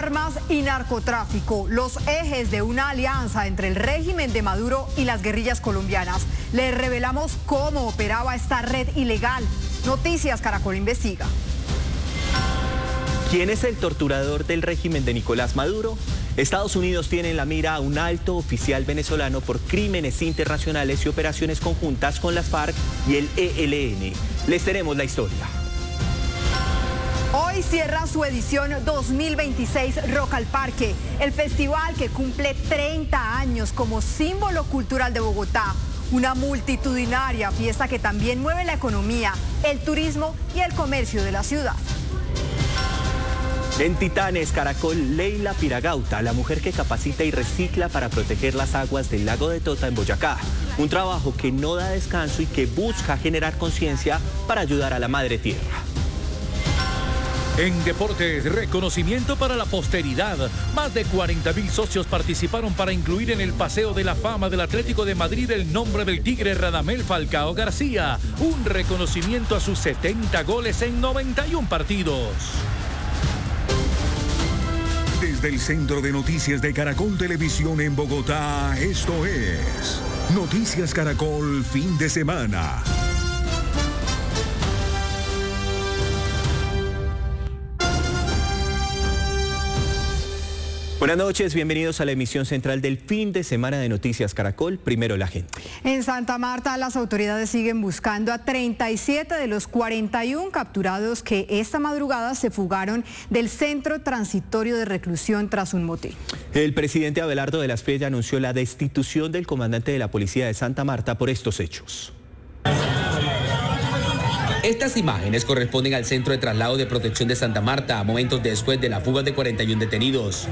Armas y narcotráfico, los ejes de una alianza entre el régimen de Maduro y las guerrillas colombianas. Les revelamos cómo operaba esta red ilegal. Noticias Caracol investiga. ¿Quién es el torturador del régimen de Nicolás Maduro? Estados Unidos tiene en la mira a un alto oficial venezolano por crímenes internacionales y operaciones conjuntas con las FARC y el ELN. Les tenemos la historia. Hoy cierra su edición 2026 Rock al Parque, el festival que cumple 30 años como símbolo cultural de Bogotá. Una multitudinaria fiesta que también mueve la economía, el turismo y el comercio de la ciudad. En Titanes, Caracol, Leila Piragauta, la mujer que capacita y recicla para proteger las aguas del lago de Tota en Boyacá. Un trabajo que no da descanso y que busca generar conciencia para ayudar a la madre tierra. En deportes, reconocimiento para la posteridad. Más de 40.000 socios participaron para incluir en el Paseo de la Fama del Atlético de Madrid el nombre del tigre Radamel Falcao García. Un reconocimiento a sus 70 goles en 91 partidos. Desde el Centro de Noticias de Caracol Televisión en Bogotá, esto es Noticias Caracol Fin de Semana. Buenas noches, bienvenidos a la emisión central del fin de semana de Noticias Caracol. Primero la gente. En Santa Marta, las autoridades siguen buscando a 37 de los 41 capturados que esta madrugada se fugaron del centro transitorio de reclusión tras un motín. El presidente Abelardo de la Espriella anunció la destitución del comandante de la policía de Santa Marta por estos hechos. Estas imágenes corresponden al Centro de Traslado de Protección de Santa Marta, momentos después de la fuga de 41 detenidos.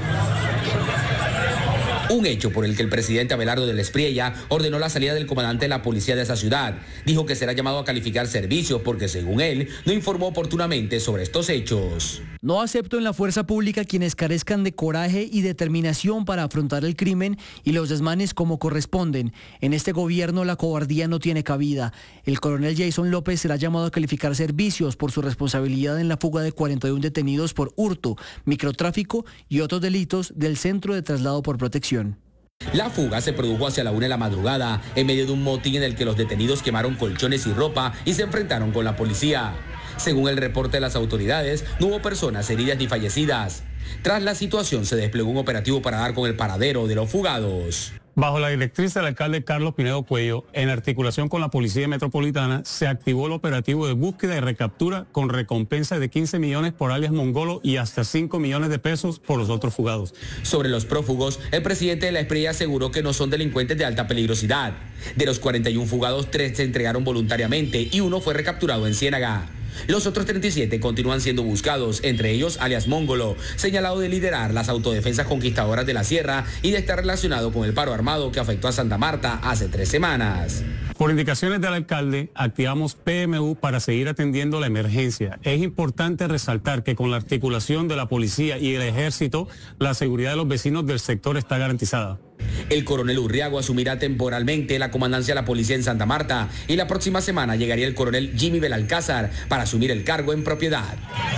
Un hecho por el que el presidente Abelardo de la Espriella ordenó la salida del comandante de la policía de esa ciudad. Dijo que será llamado a calificar servicios porque, según él, no informó oportunamente sobre estos hechos. No acepto en la fuerza pública quienes carezcan de coraje y determinación para afrontar el crimen y los desmanes como corresponden. En este gobierno la cobardía no tiene cabida. El coronel Jason López será llamado a calificar servicios por su responsabilidad en la fuga de 41 detenidos por hurto, microtráfico y otros delitos del Centro de Traslado por Protección. La fuga se produjo hacia la 1 de la madrugada, en medio de un motín en el que los detenidos quemaron colchones y ropa y se enfrentaron con la policía. Según el reporte de las autoridades, no hubo personas heridas ni fallecidas. Tras la situación, se desplegó un operativo para dar con el paradero de los fugados. Bajo la directriz del alcalde Carlos Pinedo Cuello, en articulación con la Policía Metropolitana, se activó el operativo de búsqueda y recaptura con recompensa de 15 millones por alias Mongolo y hasta 5 millones de pesos por los otros fugados. Sobre los prófugos, el presidente de la Espriella aseguró que no son delincuentes de alta peligrosidad. De los 41 fugados, 3 se entregaron voluntariamente y 1 fue recapturado en Ciénaga. Los otros 37 continúan siendo buscados, entre ellos alias Mongolo, señalado de liderar las autodefensas conquistadoras de la sierra y de estar relacionado con el paro armado que afectó a Santa Marta hace 3 semanas. Por indicaciones del alcalde, activamos PMU para seguir atendiendo la emergencia. Es importante resaltar que con la articulación de la policía y el ejército, la seguridad de los vecinos del sector está garantizada. El coronel Urriago asumirá temporalmente la comandancia de la policía en Santa Marta y la próxima semana llegaría el coronel Jimmy Belalcázar para asumir el cargo en propiedad.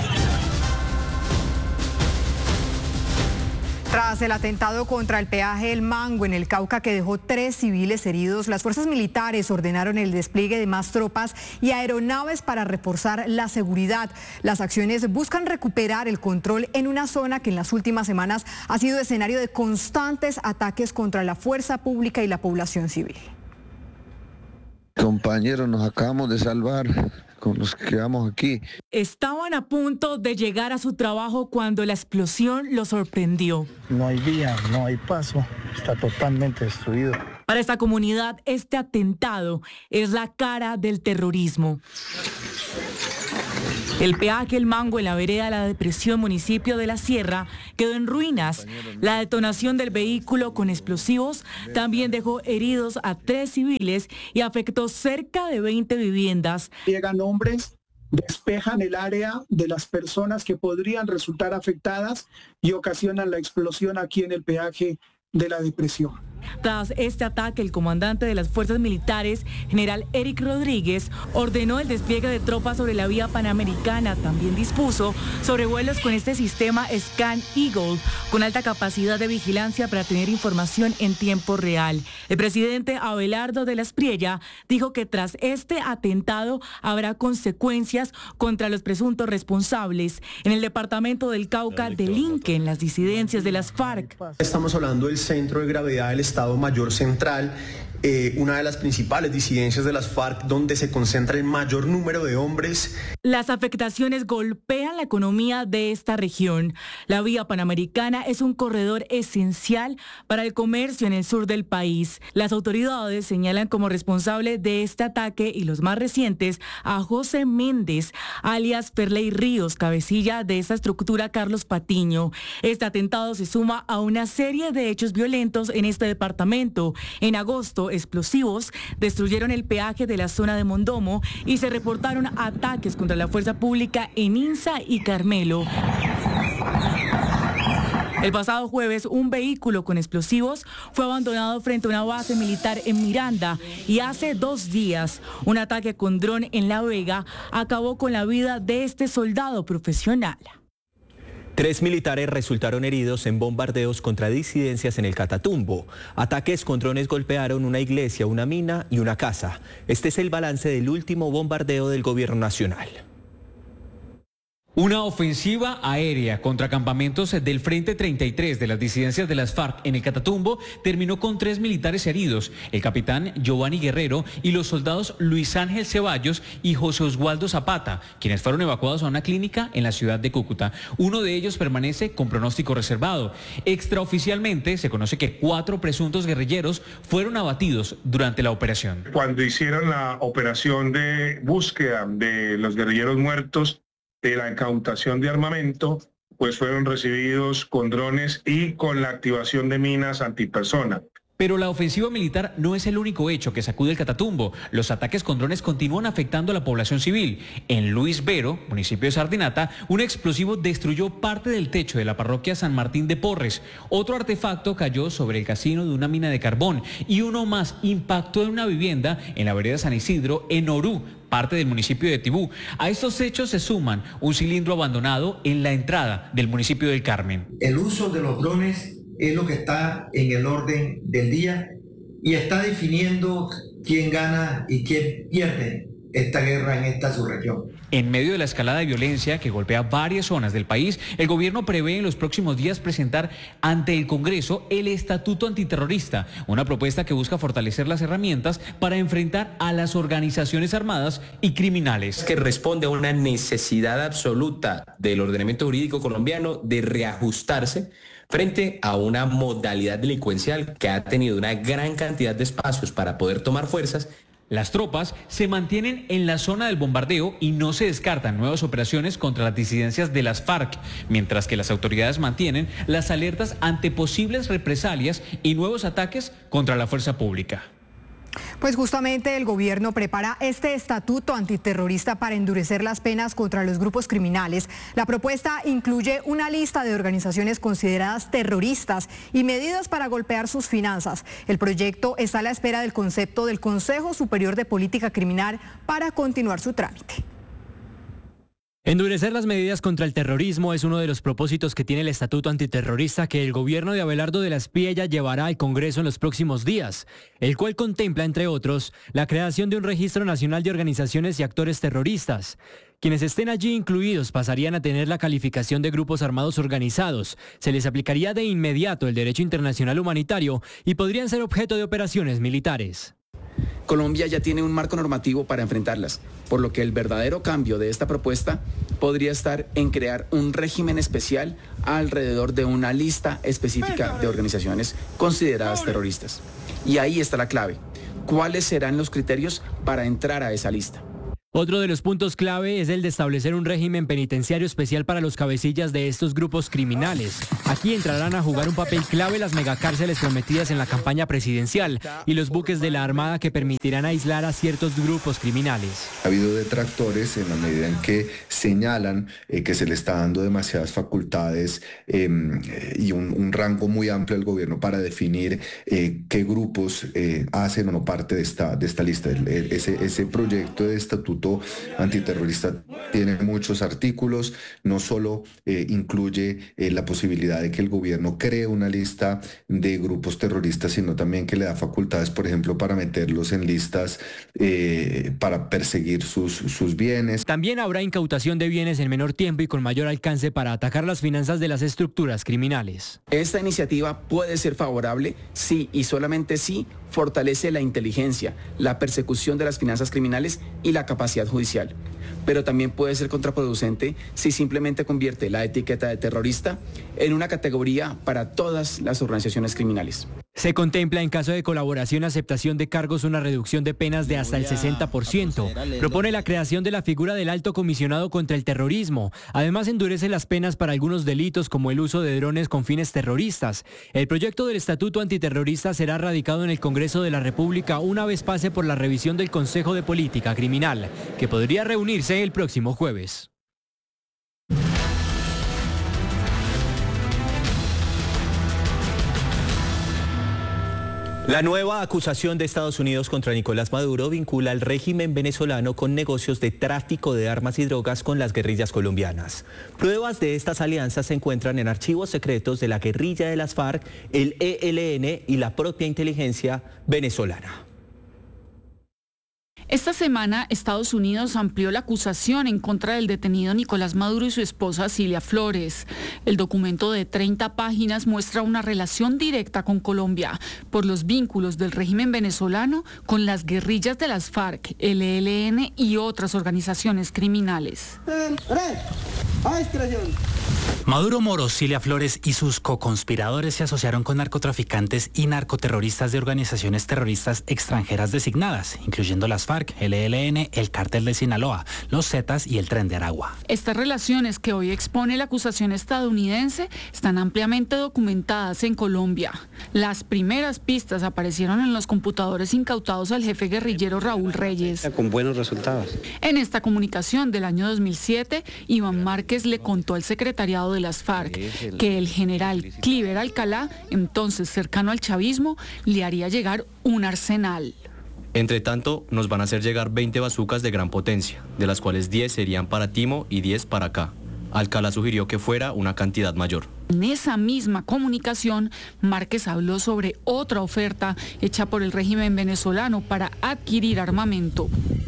Tras el atentado contra el peaje El Mango en el Cauca que dejó 3 civiles heridos, las fuerzas militares ordenaron el despliegue de más tropas y aeronaves para reforzar la seguridad. Las acciones buscan recuperar el control en una zona que en las últimas semanas ha sido escenario de constantes ataques contra la fuerza pública y la población civil. Compañeros, nos acabamos de salvar con los que quedamos aquí. Estaban a punto de llegar a su trabajo cuando la explosión los sorprendió. No hay vía, no hay paso, está totalmente destruido. Para esta comunidad, este atentado es la cara del terrorismo. El peaje El Mango en la vereda de la Depresión, municipio de La Sierra, quedó en ruinas. La detonación del vehículo con explosivos también dejó heridos a 3 civiles y afectó cerca de 20 viviendas. Llegan hombres, despejan el área de las personas que podrían resultar afectadas y ocasionan la explosión aquí en el peaje de la Depresión. Tras este ataque, el comandante de las fuerzas militares, general Eric Rodríguez, ordenó el despliegue de tropas sobre la vía panamericana. También dispuso sobrevuelos con este sistema Scan Eagle, con alta capacidad de vigilancia para tener información en tiempo real. El presidente Abelardo de la Espriella dijo que tras este atentado habrá consecuencias contra los presuntos responsables. En el departamento del Cauca delinquen las disidencias de las FARC. Estamos hablando del centro de gravedad del Estado Mayor Central, una de las principales disidencias de las FARC, donde se concentra el mayor número de hombres. Las afectaciones golpean la economía de esta región. La vía panamericana es un corredor esencial para el comercio en el sur del país. Las autoridades señalan como responsable de este ataque y los más recientes a José Méndez, alias Ferley Ríos, cabecilla de esta estructura Carlos Patiño. Este atentado se suma a una serie de hechos violentos en este departamento. En agosto, explosivos destruyeron el peaje de la zona de Mondomo y se reportaron ataques contra la fuerza pública en Insa y Carmelo. El pasado jueves, un vehículo con explosivos fue abandonado frente a una base militar en Miranda y hace 2 días, un ataque con dron en La Vega acabó con la vida de este soldado profesional. 3 militares resultaron heridos en bombardeos contra disidencias en el Catatumbo. Ataques con drones golpearon una iglesia, una mina y una casa. Este es el balance del último bombardeo del gobierno nacional. Una ofensiva aérea contra campamentos del Frente 33 de las disidencias de las FARC en el Catatumbo terminó con 3 militares heridos, el capitán Giovanni Guerrero y los soldados Luis Ángel Ceballos y José Oswaldo Zapata, quienes fueron evacuados a una clínica en la ciudad de Cúcuta. Uno de ellos permanece con pronóstico reservado. Extraoficialmente se conoce que 4 presuntos guerrilleros fueron abatidos durante la operación. Cuando hicieron la operación de búsqueda de los guerrilleros muertos, de la incautación de armamento, pues fueron recibidos con drones y con la activación de minas antipersona. Pero la ofensiva militar no es el único hecho que sacude el Catatumbo. Los ataques con drones continúan afectando a la población civil. En Luis Vero, municipio de Sardinata, un explosivo destruyó parte del techo de la parroquia San Martín de Porres. Otro artefacto cayó sobre el casino de una mina de carbón y uno más impactó en una vivienda en la vereda San Isidro, en Orú, parte del municipio de Tibú. A estos hechos se suman un cilindro abandonado en la entrada del municipio del Carmen. El uso de los drones es lo que está en el orden del día y está definiendo quién gana y quién pierde esta guerra en esta subregión. En medio de la escalada de violencia que golpea varias zonas del país, el gobierno prevé en los próximos días presentar ante el Congreso el Estatuto Antiterrorista, una propuesta que busca fortalecer las herramientas para enfrentar a las organizaciones armadas y criminales. Que responde a una necesidad absoluta del ordenamiento jurídico colombiano de reajustarse frente a una modalidad delincuencial que ha tenido una gran cantidad de espacios para poder tomar fuerzas. Las tropas se mantienen en la zona del bombardeo y no se descartan nuevas operaciones contra las disidencias de las FARC, mientras que las autoridades mantienen las alertas ante posibles represalias y nuevos ataques contra la fuerza pública. Pues justamente el gobierno prepara este estatuto antiterrorista para endurecer las penas contra los grupos criminales. La propuesta incluye una lista de organizaciones consideradas terroristas y medidas para golpear sus finanzas. El proyecto está a la espera del concepto del Consejo Superior de Política Criminal para continuar su trámite. Endurecer las medidas contra el terrorismo es uno de los propósitos que tiene el Estatuto Antiterrorista que el gobierno de Abelardo de la Espriella llevará al Congreso en los próximos días, el cual contempla, entre otros, la creación de un registro nacional de organizaciones y actores terroristas. Quienes estén allí incluidos pasarían a tener la calificación de grupos armados organizados, se les aplicaría de inmediato el derecho internacional humanitario y podrían ser objeto de operaciones militares. Colombia ya tiene un marco normativo para enfrentarlas, por lo que el verdadero cambio de esta propuesta podría estar en crear un régimen especial alrededor de una lista específica de organizaciones consideradas terroristas. Y ahí está la clave. ¿Cuáles serán los criterios para entrar a esa lista? Otro de los puntos clave es el de establecer un régimen penitenciario especial para los cabecillas de estos grupos criminales. Aquí entrarán a jugar un papel clave las megacárceles prometidas en la campaña presidencial y los buques de la Armada que permitirán aislar a ciertos grupos criminales. Ha habido detractores en la medida en que señalan que se le está dando demasiadas facultades y un rango muy amplio al gobierno para definir qué grupos hacen o no parte de esta lista. Ese proyecto de estatuto antiterrorista tiene muchos artículos, no solo incluye la posibilidad de que el gobierno cree una lista de grupos terroristas, sino también que le da facultades, por ejemplo, para meterlos en listas para perseguir sus bienes. También habrá incautación de bienes en menor tiempo y con mayor alcance para atacar las finanzas de las estructuras criminales. Esta iniciativa puede ser favorable si y solamente si fortalece la inteligencia, la persecución de las finanzas criminales y la capacidad judicial. Pero también puede ser contraproducente si simplemente convierte la etiqueta de terrorista en una categoría para todas las organizaciones criminales. Se contempla en caso de colaboración aceptación de cargos una reducción de penas de hasta el 60%. Propone la creación de la figura del alto comisionado contra el terrorismo. Además endurece las penas para algunos delitos como el uso de drones con fines terroristas. El proyecto del Estatuto Antiterrorista será radicado en el Congreso de la República una vez pase por la revisión del Consejo de Política Criminal, que podría reunirse el próximo jueves. La nueva acusación de Estados Unidos contra Nicolás Maduro vincula al régimen venezolano con negocios de tráfico de armas y drogas con las guerrillas colombianas. Pruebas de estas alianzas se encuentran en archivos secretos de la guerrilla de las FARC, el ELN y la propia inteligencia venezolana. Esta semana, Estados Unidos amplió la acusación en contra del detenido Nicolás Maduro y su esposa Cilia Flores. El documento de 30 páginas muestra una relación directa con Colombia por los vínculos del régimen venezolano con las guerrillas de las FARC, el ELN y otras organizaciones criminales. Maduro Moros, Cilia Flores y sus coconspiradores se asociaron con narcotraficantes y narcoterroristas de organizaciones terroristas extranjeras designadas, incluyendo las FARC, el ELN, el Cártel de Sinaloa, los Zetas y el Tren de Aragua. Estas relaciones que hoy expone la acusación estadounidense están ampliamente documentadas en Colombia. Las primeras pistas aparecieron en los computadores incautados al jefe guerrillero Raúl Reyes. Con buenos resultados. En esta comunicación del año 2007, Iván Márquez le contó al secretariado de las FARC que el general Cliver Alcalá, entonces cercano al chavismo, le haría llegar un arsenal. Entre tanto, nos van a hacer llegar 20 bazucas de gran potencia, de las cuales 10 serían para Timo y 10 para acá. Alcalá sugirió que fuera una cantidad mayor. En esa misma comunicación, Márquez habló sobre otra oferta hecha por el régimen venezolano para adquirir armamento.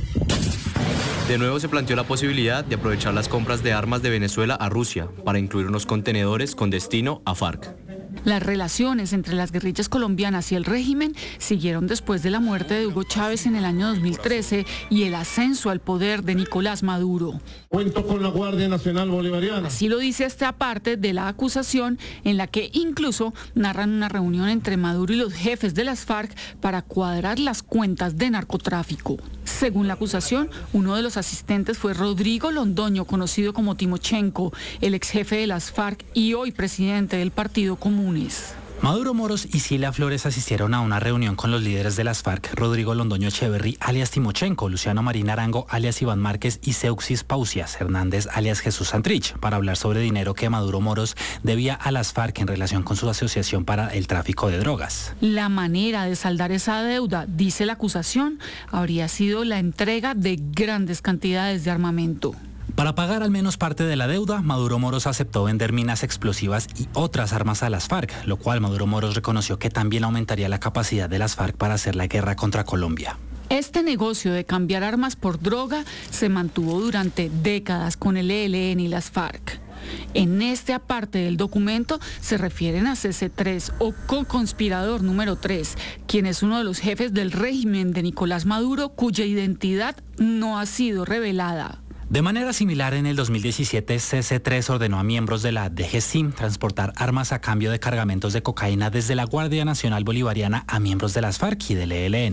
De nuevo se planteó la posibilidad de aprovechar las compras de armas de Venezuela a Rusia para incluir unos contenedores con destino a FARC. Las relaciones entre las guerrillas colombianas y el régimen siguieron después de la muerte de Hugo Chávez en el año 2013 y el ascenso al poder de Nicolás Maduro. Cuento con la Guardia Nacional Bolivariana. Así lo dice esta parte de la acusación, en la que incluso narran una reunión entre Maduro y los jefes de las FARC para cuadrar las cuentas de narcotráfico. Según la acusación, uno de los asistentes fue Rodrigo Londoño, conocido como Timochenko, el ex jefe de las FARC y hoy presidente del Partido Comunes. Maduro Moros y Cilia Flores asistieron a una reunión con los líderes de las FARC, Rodrigo Londoño Echeverry, alias Timochenko, Luciano Marín Arango, alias Iván Márquez y Seuxis Pausias Hernández, alias Jesús Santrich, para hablar sobre dinero que Maduro Moros debía a las FARC en relación con su asociación para el tráfico de drogas. La manera de saldar esa deuda, dice la acusación, habría sido la entrega de grandes cantidades de armamento. Para pagar al menos parte de la deuda, Maduro Moros aceptó vender minas explosivas y otras armas a las FARC, lo cual Maduro Moros reconoció que también aumentaría la capacidad de las FARC para hacer la guerra contra Colombia. Este negocio de cambiar armas por droga se mantuvo durante décadas con el ELN y las FARC. En esta parte del documento se refieren a CC3 o co-conspirador número 3, quien es uno de los jefes del régimen de Nicolás Maduro, cuya identidad no ha sido revelada. De manera similar, en el 2017, CC3 ordenó a miembros de la DGCIM transportar armas a cambio de cargamentos de cocaína desde la Guardia Nacional Bolivariana a miembros de las FARC y del ELN.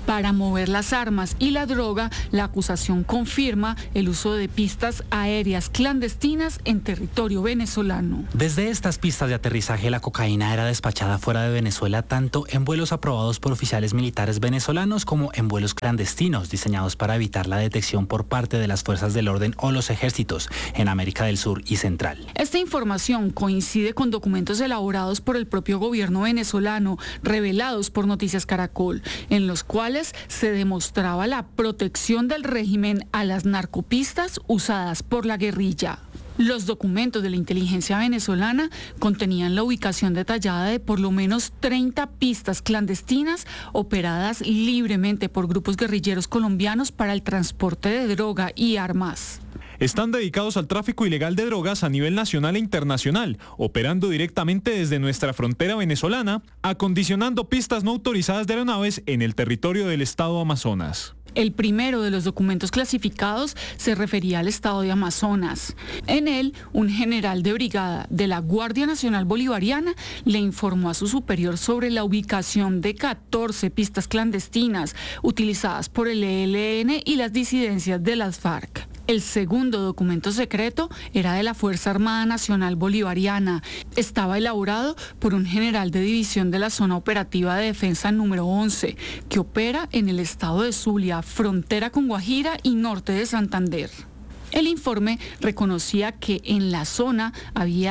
Para mover las armas y la droga, la acusación confirma el uso de pistas aéreas clandestinas en territorio venezolano. Desde estas pistas de aterrizaje, la cocaína era despachada fuera de Venezuela tanto en vuelos aprobados por oficiales militares venezolanos como en vuelos clandestinos diseñados para evitar la detección por parte de las fuerzas del orden o los ejércitos en América del Sur y Central. Esta información coincide con documentos elaborados por el propio gobierno venezolano, revelados por Noticias Caracol, en los cuales se demostraba la protección del régimen a las narcopistas usadas por la guerrilla. Los documentos de la inteligencia venezolana contenían la ubicación detallada de por lo menos 30 pistas clandestinas operadas libremente por grupos guerrilleros colombianos para el transporte de droga y armas. Están dedicados al tráfico ilegal de drogas a nivel nacional e internacional, operando directamente desde nuestra frontera venezolana, acondicionando pistas no autorizadas de aeronaves en el territorio del estado Amazonas. El primero de los documentos clasificados se refería al estado de Amazonas. En él, un general de brigada de la Guardia Nacional Bolivariana le informó a su superior sobre la ubicación de 14 pistas clandestinas utilizadas por el ELN y las disidencias de las FARC. El segundo documento secreto era de la Fuerza Armada Nacional Bolivariana. Estaba elaborado por un general de división de la Zona Operativa de Defensa número 11, que opera en el estado de Zulia, frontera con Guajira y norte de Santander. El informe reconocía que en la zona había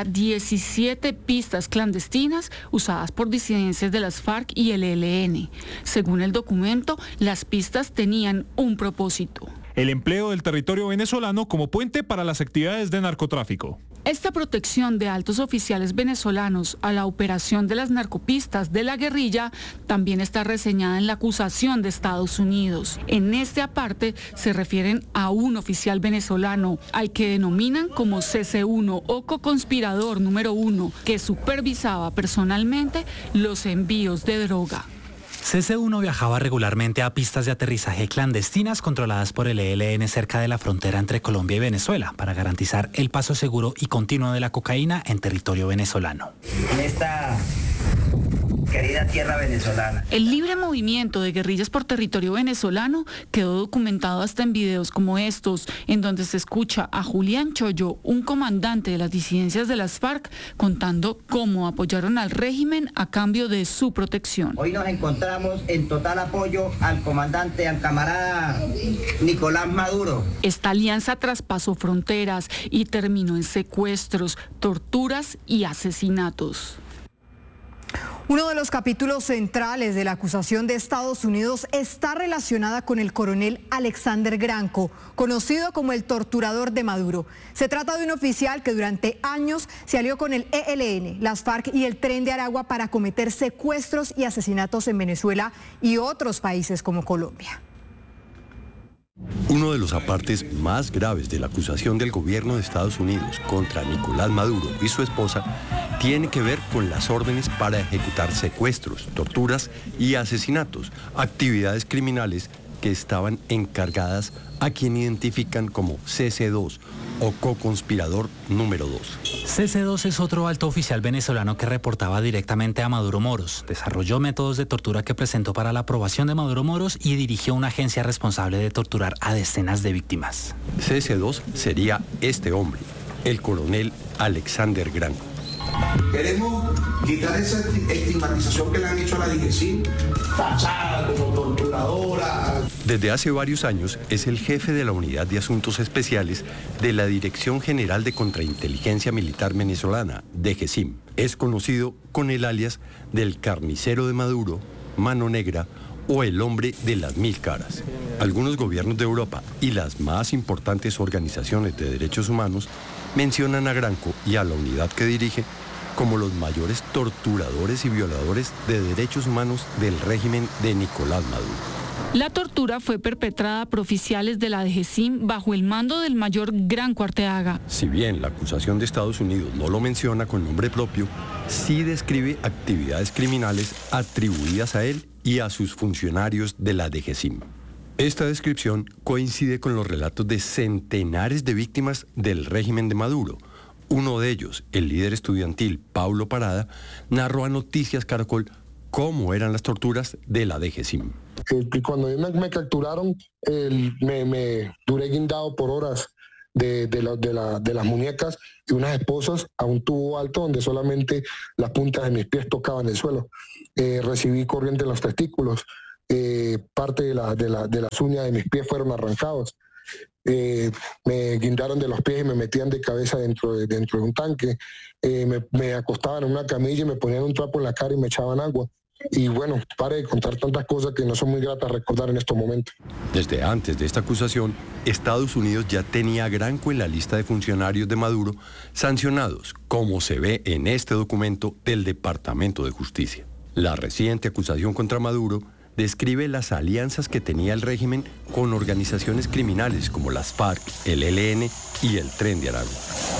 17 pistas clandestinas usadas por disidencias de las FARC y el ELN. Según el documento, las pistas tenían un propósito: el empleo del territorio venezolano como puente para las actividades de narcotráfico. Esta protección de altos oficiales venezolanos a la operación de las narcopistas de la guerrilla también está reseñada en la acusación de Estados Unidos. En este aparte se refieren a un oficial venezolano, al que denominan como CC1 o coconspirador número 1, que supervisaba personalmente los envíos de droga. CC1 viajaba regularmente a pistas de aterrizaje clandestinas controladas por el ELN cerca de la frontera entre Colombia y Venezuela para garantizar el paso seguro y continuo de la cocaína en territorio venezolano. En esta querida tierra venezolana. El libre movimiento de guerrillas por territorio venezolano quedó documentado hasta en videos como estos, en donde se escucha a Julián Chollo, un comandante de las disidencias de las FARC, contando cómo apoyaron al régimen a cambio de su protección. Hoy nos encontramos en total apoyo al comandante, al camarada Nicolás Maduro. Esta alianza traspasó fronteras y terminó en secuestros, torturas y asesinatos. Uno de los capítulos centrales de la acusación de Estados Unidos está relacionada con el coronel Alexander Granco, conocido como el torturador de Maduro. Se trata de un oficial que durante años se alió con el ELN, las FARC y el Tren de Aragua para cometer secuestros y asesinatos en Venezuela y otros países como Colombia. Uno de los apartes más graves de la acusación del gobierno de Estados Unidos contra Nicolás Maduro y su esposa tiene que ver con las órdenes para ejecutar secuestros, torturas y asesinatos, actividades criminales que estaban encargadas a quien identifican como CC2 o coconspirador número 2. CC2 es otro alto oficial venezolano que reportaba directamente a Maduro Moros. Desarrolló métodos de tortura que presentó para la aprobación de Maduro Moros y dirigió una agencia responsable de torturar a decenas de víctimas. CC2 sería este hombre, el coronel Alexander Granco. Queremos quitar esa estigmatización que le han hecho a la DGCIM, tachada como torturadora. Desde hace varios años es el jefe de la Unidad de Asuntos Especiales de la Dirección General de Contrainteligencia Militar Venezolana, DGCIM. Es conocido con el alias del carnicero de Maduro, Mano Negra o el hombre de las 1000 caras. Algunos gobiernos de Europa y las más importantes organizaciones de derechos humanos mencionan a Granco y a la unidad que dirige como los mayores torturadores y violadores de derechos humanos del régimen de Nicolás Maduro. La tortura fue perpetrada por oficiales de la DGCIM bajo el mando del mayor Granco Arteaga. Si bien la acusación de Estados Unidos no lo menciona con nombre propio, sí describe actividades criminales atribuidas a él y a sus funcionarios de la DGCIM. Esta descripción coincide con los relatos de centenares de víctimas del régimen de Maduro. Uno de ellos, el líder estudiantil Paulo Parada, narró a Noticias Caracol cómo eran las torturas de la DGCIM. Y cuando me capturaron, me duré guindado por horas de las muñecas y unas esposas a un tubo alto donde solamente las puntas de mis pies tocaban el suelo. Recibí corriente en los testículos, parte de las uñas de mis pies fueron arrancados. Me guindaron de los pies y me metían de cabeza dentro de un tanque. Me acostaban en una camilla y me ponían un trapo en la cara y me echaban agua. Y bueno, pare de contar tantas cosas que no son muy gratas recordar en estos momentos. Desde antes de esta acusación, Estados Unidos ya tenía a Granco en la lista de funcionarios de Maduro sancionados, como se ve en este documento del Departamento de Justicia. La reciente acusación contra Maduro describe las alianzas que tenía el régimen con organizaciones criminales como las FARC, el ELN y el Tren de Aragua.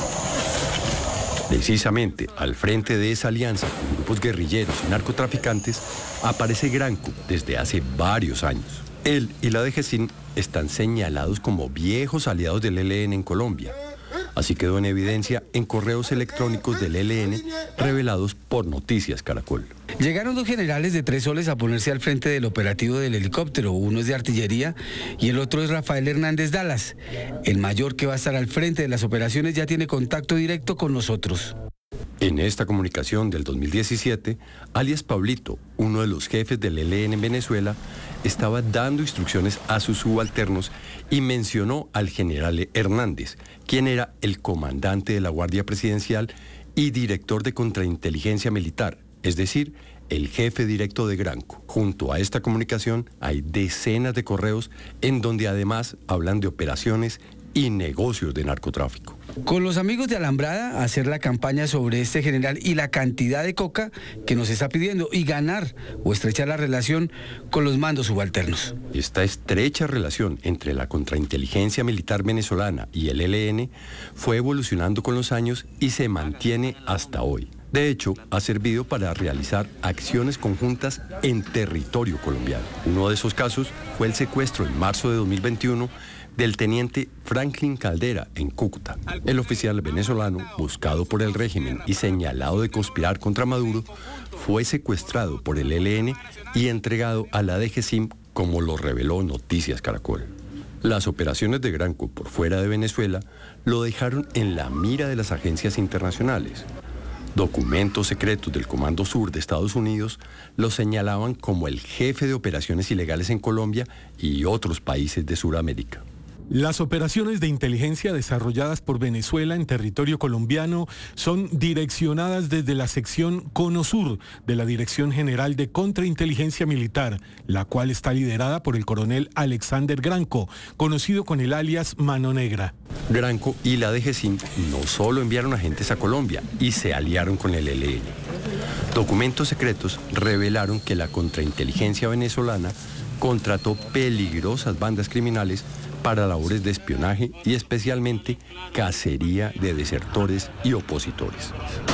Precisamente al frente de esa alianza con grupos guerrilleros y narcotraficantes aparece Granco desde hace varios años. Él y la DGCIM están señalados como viejos aliados del ELN en Colombia. Así quedó en evidencia en correos electrónicos del ELN revelados por Noticias Caracol. Llegaron dos generales de 3 soles a ponerse al frente del operativo del helicóptero. Uno es de artillería y el otro es Rafael Hernández Dallas. El mayor que va a estar al frente de las operaciones ya tiene contacto directo con nosotros. En esta comunicación del 2017, alias Pablito, uno de los jefes del ELN en Venezuela, estaba dando instrucciones a sus subalternos y mencionó al general Hernández, quien era el comandante de la Guardia Presidencial y director de contrainteligencia militar, es decir, el jefe directo de Granco. Junto a esta comunicación hay decenas de correos en donde además hablan de operaciones y negocios de narcotráfico. Con los amigos de Alambrada, hacer la campaña sobre este general y la cantidad de coca que nos está pidiendo y ganar o estrechar la relación con los mandos subalternos. Esta estrecha relación entre la contrainteligencia militar venezolana y el ELN fue evolucionando con los años y se mantiene hasta hoy. De hecho, ha servido para realizar acciones conjuntas en territorio colombiano. Uno de esos casos fue el secuestro en marzo de 2021 del teniente Franklin Caldera en Cúcuta. El oficial venezolano, buscado por el régimen y señalado de conspirar contra Maduro, fue secuestrado por el ELN y entregado a la DGCIM, como lo reveló Noticias Caracol. Las operaciones de Granco por fuera de Venezuela lo dejaron en la mira de las agencias internacionales. Documentos secretos del Comando Sur de Estados Unidos lo señalaban como el jefe de operaciones ilegales en Colombia y otros países de Sudamérica. Las operaciones de inteligencia desarrolladas por Venezuela en territorio colombiano son direccionadas desde la sección Cono Sur de la Dirección General de Contrainteligencia Militar, la cual está liderada por el coronel Alexander Granco, conocido con el alias Mano Negra. Granco y la DGCIM no solo enviaron agentes a Colombia y se aliaron con el ELN. Documentos secretos revelaron que la contrainteligencia venezolana contrató peligrosas bandas criminales para labores de espionaje y especialmente cacería de desertores y opositores.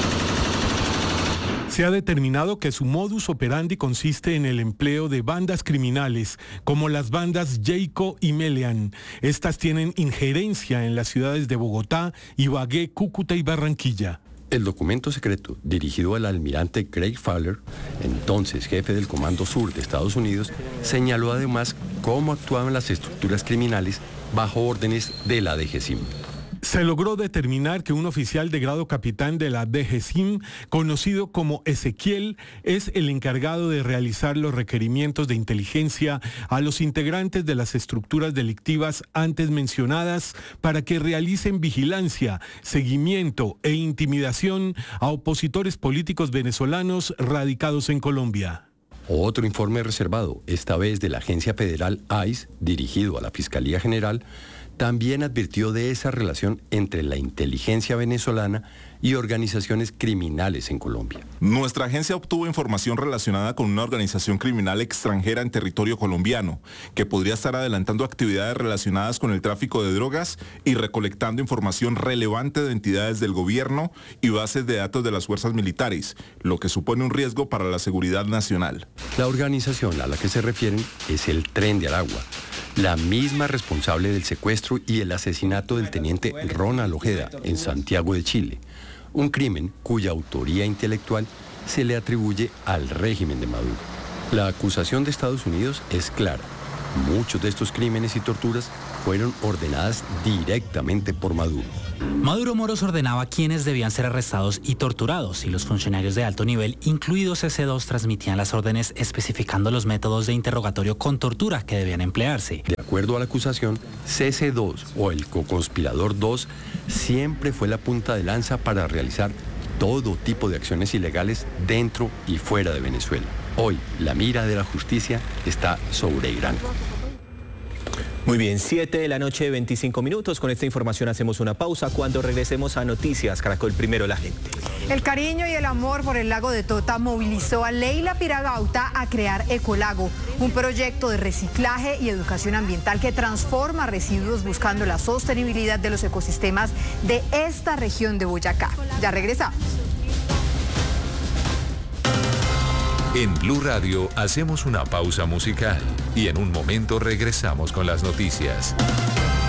Se ha determinado que su modus operandi consiste en el empleo de bandas criminales, como las bandas Jayco y Meleán. Estas tienen injerencia en las ciudades de Bogotá, Ibagué, Cúcuta y Barranquilla. El documento secreto, dirigido al almirante Craig Fowler, entonces jefe del Comando Sur de Estados Unidos, señaló además cómo actuaban las estructuras criminales bajo órdenes de la DGCIM. Se logró determinar que un oficial de grado capitán de la DGCIM, conocido como Ezequiel, es el encargado de realizar los requerimientos de inteligencia a los integrantes de las estructuras delictivas antes mencionadas para que realicen vigilancia, seguimiento e intimidación a opositores políticos venezolanos radicados en Colombia. Otro informe reservado, esta vez de la agencia federal ICE, dirigido a la Fiscalía General, también advirtió de esa relación entre la inteligencia venezolana y organizaciones criminales en Colombia. Nuestra agencia obtuvo información relacionada con una organización criminal extranjera en territorio colombiano, que podría estar adelantando actividades relacionadas con el tráfico de drogas y recolectando información relevante de entidades del gobierno y bases de datos de las fuerzas militares, lo que supone un riesgo para la seguridad nacional. La organización a la que se refieren es el Tren de Aragua, la misma responsable del secuestro y el asesinato del teniente Ronald Ojeda en Santiago de Chile, un crimen cuya autoría intelectual se le atribuye al régimen de Maduro. La acusación de Estados Unidos es clara. Muchos de estos crímenes y torturas fueron ordenadas directamente por Maduro. Maduro Moros ordenaba quiénes debían ser arrestados y torturados, y los funcionarios de alto nivel, incluidos C2, transmitían las órdenes especificando los métodos de interrogatorio con tortura que debían emplearse. De acuerdo a la acusación, CC2 o el coconspirador 2 siempre fue la punta de lanza para realizar todo tipo de acciones ilegales dentro y fuera de Venezuela. Hoy, la mira de la justicia está sobre Irán. Muy bien, 7:25 p.m. Con esta información hacemos una pausa. Cuando regresemos a Noticias Caracol, primero la gente. El cariño y el amor por el lago de Tota movilizó a Leila Piragauta a crear Ecolago, un proyecto de reciclaje y educación ambiental que transforma residuos buscando la sostenibilidad de los ecosistemas de esta región de Boyacá. Ya regresamos. En Blue Radio hacemos una pausa musical y en un momento regresamos con las noticias.